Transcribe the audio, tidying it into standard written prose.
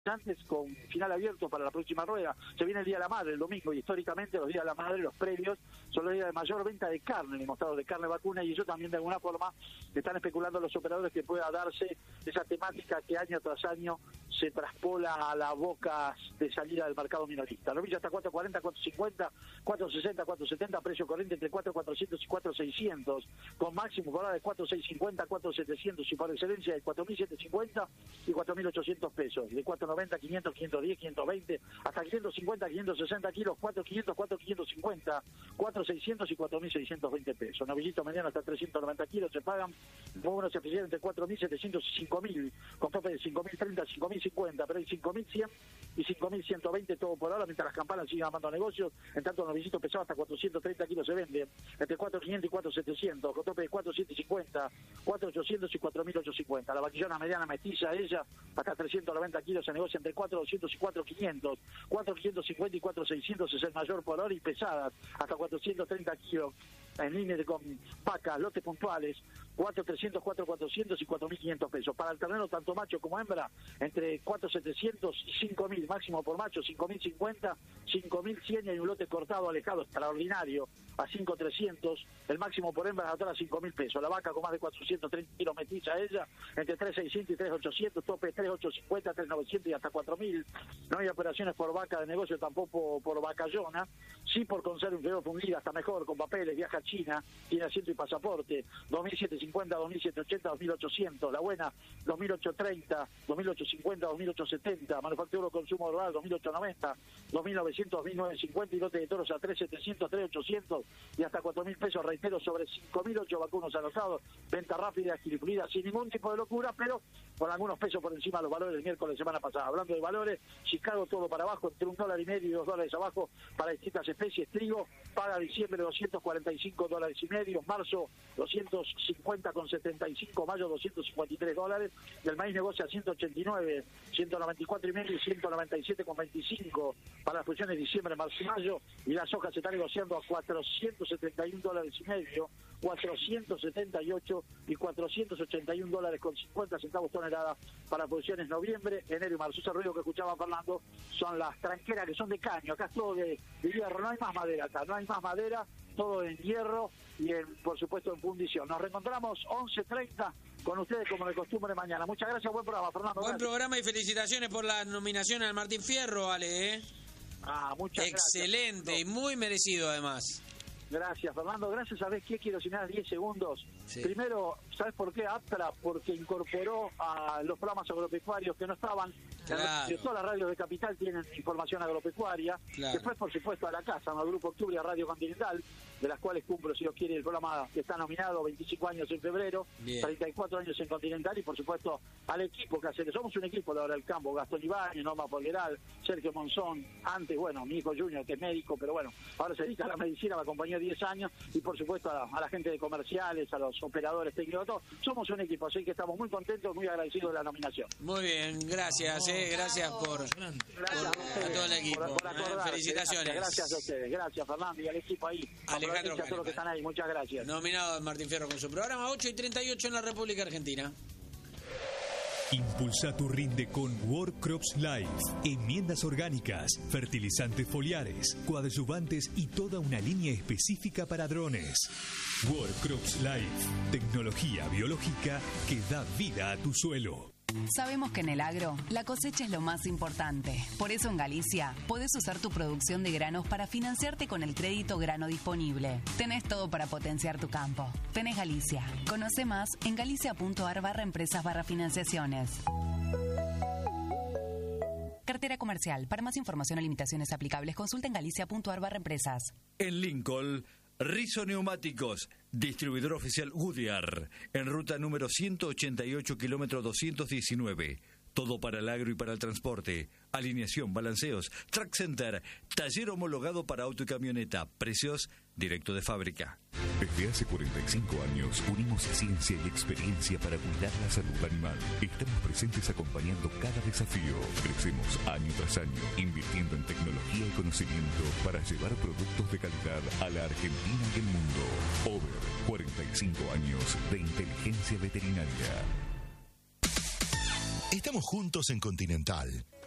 antes con final abierto para la próxima rueda. Se viene el Día de la Madre el domingo y históricamente los Días de la Madre, los previos, son los días de mayor venta de carne en el mostrador de carne vacuna, y eso también de alguna forma están especulando los operadores que pueda darse esa temática que año tras año se traspola a la boca de salida del mercado minorista. Lo vi hasta 4.40, 4.50, 4.60, 4.70, precio corriente entre 4.400 y 4.600, con máximo por ahora de 4.650, 4.700 y por excelencia de 4.750 y 4.800 pesos, de 4.90, 500, 510, 520, hasta 550, 560 kilos, 4.500, 4.550, 4.600 y 4.620 pesos. Novillito mediano hasta 390 kilos se pagan, unos oficiales entre 4.700 y 5.000, con tope de 5.030, 5.050, pero hay 5.100 y 5.120 todo por ahora, mientras las campanas siguen armando negocios. En tanto, los novillitos pesados hasta 430 kilos se venden entre 4.500 y 4.700, con tope de 4.750, 4.800 y 4.850. La vaquillona mediana mestiza, ella, hasta 390 kilos se negocia entre 4.200 y 4.500, 4.550 y 4.600 es el mayor por hora, y pesadas hasta 430 kilos en línea con vacas, lotes puntuales, 4.300, 4.400 y 4.500 pesos. Para el ternero, tanto macho como hembra, entre 4.700 y 5.000, máximo por macho, 5.050, 5.100, y hay un lote cortado alejado extraordinario a 5.300, el máximo por hembra a 5.000 pesos. La vaca con más de 430 kilos metiza, ella, entre 3.600 y 3.800, tope 3.850, 3.900 y hasta 4.000. No hay operaciones por vaca de negocio, tampoco por vacallona, sí por conserva inferior fundida, hasta mejor, con papeles, viaja a China, tiene asiento y pasaporte, 2.750, 2.780, 2.800, la buena, 2.830, 2.850, 2.870, manufactura consumo rural, 2.890, 2.900, 2.950, y lote de toros a 3.700, 3.800 y hasta 4.000 pesos, reitero, sobre 5.008 vacunos anotados, venta rápida, adquirida, sin ningún tipo de locura, pero con algunos pesos por encima de los valores del miércoles de semana pasada. Hablando de valores, Chicago todo para abajo, entre $1.50 y $2 abajo para distintas especies. Trigo paga diciembre $245.50, marzo 250.75, mayo $253, y el maíz negocia 189, 194.5 y 197.25 para las funciones de diciembre, marzo y mayo, y la soja se está negociando a $471.50, 478 y $481.50 tonelada para posiciones noviembre, enero y marzo. Ese ruido que escuchaba Fernando son las tranqueras que son de caño. Acá es todo de hierro, no hay más madera acá, no hay más madera, todo en hierro y por supuesto en fundición. Nos reencontramos 11:30 con ustedes como de costumbre mañana. Muchas gracias, buen programa, Fernando. Buen programa y felicitaciones por la nominación al Martín Fierro, Ale. Muchas excelente gracias. Y muy merecido además. Gracias, Fernando. Gracias. ¿Sabés qué? Quiero señalar 10 segundos. Sí. Primero, ¿sabes por qué? Aptra, porque incorporó a los programas agropecuarios que no estaban. Claro. Todas las radios de Capital tienen información agropecuaria. Claro. Después, por supuesto, a la casa, al Grupo Octubre, a Radio Continental, de las cuales cumplo, si Dios quiere, el programa que está nominado, 25 años en febrero, bien. 34 años en Continental, y por supuesto al equipo que hace. Somos un equipo de ahora del campo: Gastón Ibáñez, Norma Polgueral, Sergio Monzón, antes, bueno, mi hijo Junior, que es médico, pero bueno, ahora se dedica a la medicina, me acompañó 10 años, y por supuesto a la gente de comerciales, a los operadores técnicos, todos. Somos un equipo, así que estamos muy contentos, muy agradecidos de la nominación. Muy bien, gracias, gracias por a todo el equipo. Por felicitaciones. Gracias a ustedes, gracias Fernando y al equipo ahí. Alejandro, a todos los que están ahí, muchas gracias. Nominado Martín Fierro con su programa 8:38 en la República Argentina. Impulsa tu rinde con World Crops Life. Enmiendas orgánicas, fertilizantes foliares, coadyuvantes y toda una línea específica para drones. World Crops Life. Tecnología biológica que da vida a tu suelo. Sabemos que en el agro, la cosecha es lo más importante. Por eso en Galicia, podés usar tu producción de granos para financiarte con el crédito grano disponible. Tenés todo para potenciar tu campo. Tenés Galicia. Conoce más en galicia.ar/empresas/financiaciones. Cartera comercial. Para más información o limitaciones aplicables, consulta en galicia.ar/empresas. En Lincoln, Rizzo Neumáticos, distribuidor oficial Goodyear, en ruta número 188, kilómetro 219. Todo para el agro y para el transporte. Alineación, balanceos, track center, taller homologado para auto y camioneta. Precios directo de fábrica. Desde hace 45 años unimos ciencia y experiencia para cuidar la salud animal. Estamos presentes acompañando cada desafío. Crecemos año tras año, invirtiendo en tecnología y conocimiento para llevar productos de calidad a la Argentina y el mundo. Over 45 años de inteligencia veterinaria. Estamos juntos en Continental.